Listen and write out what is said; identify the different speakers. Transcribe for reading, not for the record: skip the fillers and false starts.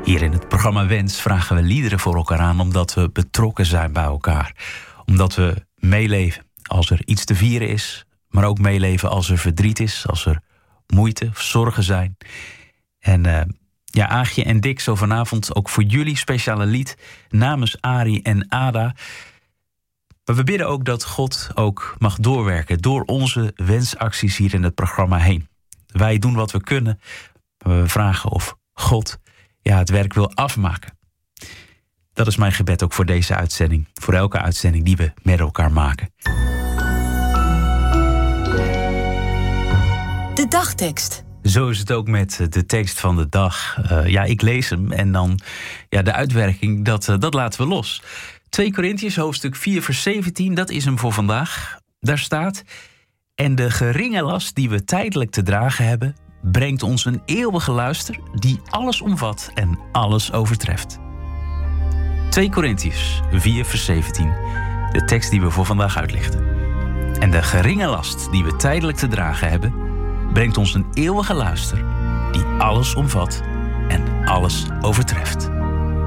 Speaker 1: Hier in het programma Wens vragen we liederen voor elkaar aan omdat we betrokken zijn bij elkaar. Omdat we meeleven als er iets te vieren is, maar ook meeleven als er verdriet is, als er moeite of zorgen zijn. En Aagje en Dick, zo vanavond ook voor jullie speciale lied namens Arie en Ada. Maar we bidden ook dat God ook mag doorwerken door onze wensacties hier in het programma heen. Wij doen wat we kunnen, maar we vragen of God het werk wil afmaken. Dat is mijn gebed ook voor deze uitzending. Voor elke uitzending die we met elkaar maken.
Speaker 2: De dagtekst.
Speaker 1: Zo is het ook met de tekst van de dag. Ik lees hem en dan de uitwerking, dat laten we los. 2 Korintiërs hoofdstuk 4 vers 17, dat is hem voor vandaag. Daar staat: en de geringe last die we tijdelijk te dragen hebben, brengt ons een eeuwige luister die alles omvat en alles overtreft. 2 Korintiërs 4 vers 17, de tekst die we voor vandaag uitlichten. En de geringe last die we tijdelijk te dragen hebben, brengt ons een eeuwige luister die alles omvat en alles overtreft.